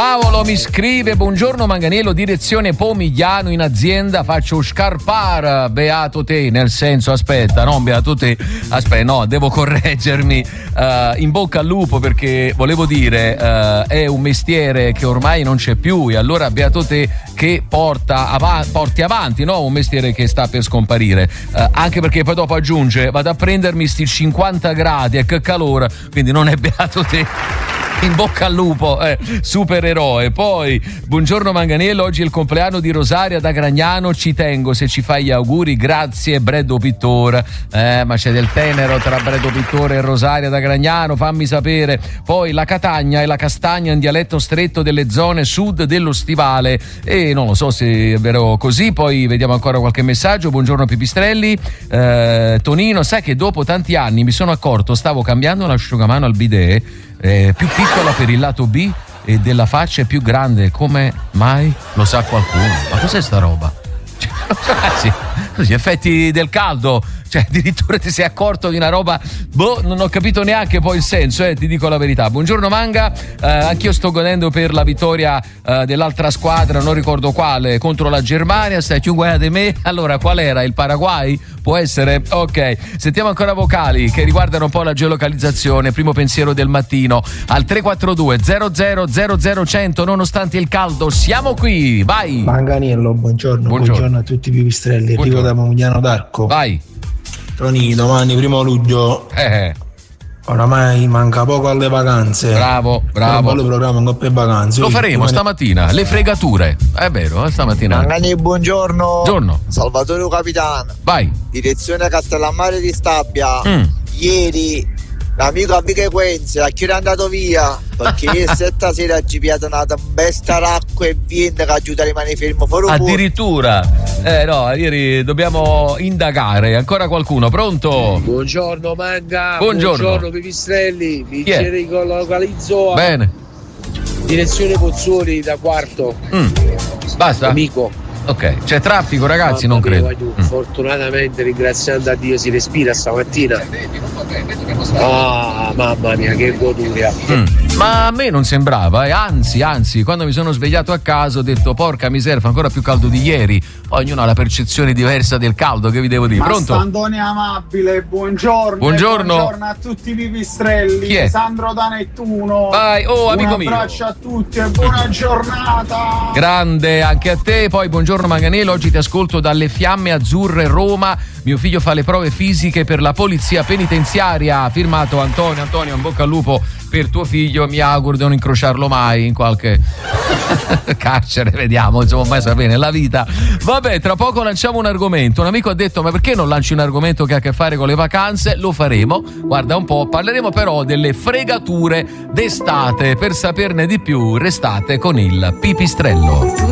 Paolo mi scrive: buongiorno Manganiello, direzione Pomigliano in azienda, faccio scarpar, beato te, nel senso, aspetta, non beato te, aspetta, no, devo correggermi, in bocca al lupo, perché volevo dire è un mestiere che ormai non c'è più, e allora beato te che porti avanti, no? Un mestiere che sta per scomparire, anche perché poi dopo aggiunge: vado a prendermi sti 50 gradi e che calore, quindi non è beato te. In bocca al lupo, supereroe. Poi, buongiorno Manganiello, oggi è il compleanno di Rosaria da Gragnano, ci tengo se ci fai gli auguri, grazie Breddo Pittore. Ma c'è del tenero tra Breddo Pittore e Rosaria da Gragnano, fammi sapere. Poi la Catagna e la Castagna in dialetto stretto delle zone sud dello Stivale, e non lo so se è vero così. Poi vediamo ancora qualche messaggio. Buongiorno Pipistrelli, Tonino, sai che dopo tanti anni mi sono accorto, stavo cambiando l'asciugamano al bidet, più piccola per il lato B e della faccia è più grande, come mai? Lo sa qualcuno? Ma cos'è sta roba? Ragazzi, gli effetti del caldo, cioè addirittura ti sei accorto di una roba, non ho capito neanche poi il senso, ti dico la verità. Buongiorno Manga, anch'io sto godendo per la vittoria dell'altra squadra, non ricordo quale, contro la Germania. Stai più guai di me? Allora qual era? Il Paraguay? Può essere? Ok, sentiamo ancora vocali che riguardano un po' la geolocalizzazione. Primo pensiero del mattino al 342 00 100. Nonostante il caldo siamo qui, vai Manganiello, buongiorno a tutti i pipistrelli, Enrico da Pomigliano d'Arco. Vai Tony, domani 1 luglio oramai manca poco alle vacanze. Bravo. Lo programma un po' per vacanze. Lo faremo stamattina, le fregature. È vero, stamattina. Mangani, buongiorno. Buongiorno. Salvatore Capitano. Vai. Direzione Castellammare di Stabia. Ieri l'amico amiche Quenze a chi è andato via perché ieri sera ci piato una tempesta d'acqua e vento che aiuta a rimanere fermo fuori. Addirittura no, ieri dobbiamo indagare. Ancora qualcuno? Pronto? Buongiorno Manga. Buongiorno Pipistrelli. Mi localizzò. Bene. Direzione Pozzuoli da quarto. Basta? Amico. Ok, c'è traffico ragazzi? Non credo. Fortunatamente, ringraziando a Dio, si respira stamattina. Ah, mamma mia, che goduria. Ma a me non sembrava, anzi, quando mi sono svegliato a casa ho detto porca miseria, fa ancora più caldo di ieri. Ognuno ha la percezione diversa del caldo, che vi devo dire. Pronto? Mastandone amabile, buongiorno a tutti i pipistrelli. Chi è? Sandro da Nettuno. Vai, amico mio. Un abbraccio a tutti e buona giornata. Grande anche a te. Poi buongiorno Manganiello, oggi ti ascolto dalle Fiamme Azzurre Roma. Mio figlio fa le prove fisiche per la polizia penitenziaria. Firmato Antonio, in bocca al lupo per tuo figlio, mi auguro di non incrociarlo mai in qualche carcere, vediamo, insomma, mai sapere nella vita. Vabbè, tra poco lanciamo un argomento. Un amico ha detto: ma perché non lanci un argomento che ha a che fare con le vacanze? Lo faremo, guarda un po', parleremo però delle fregature d'estate. Per saperne di più restate con il Pipistrello.